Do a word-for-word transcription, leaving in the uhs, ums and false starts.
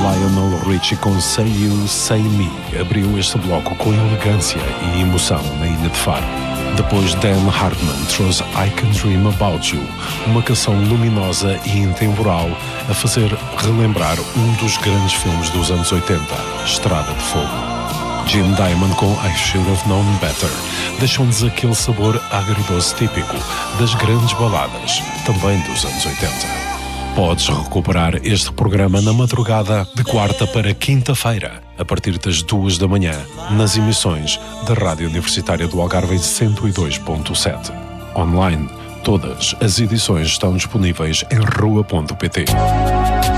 Lionel Richie com Say You, Say Me abriu este bloco com elegância e emoção na Ilha de Faro. Depois, Dan Hartman trouxe I Can Dream About You, uma canção luminosa e intemporal a fazer relembrar um dos grandes filmes dos anos oitenta, Estrada de Fogo. Jim Diamond com I Should Have Known Better deixam-nos aquele sabor agridoce típico das grandes baladas, também dos anos oitenta. Podes recuperar este programa na madrugada de quarta para quinta-feira, a partir das duas da manhã, nas emissões da Rádio Universitária do Algarve em cento e dois ponto sete. Online, todas as edições estão disponíveis em rua ponto pt.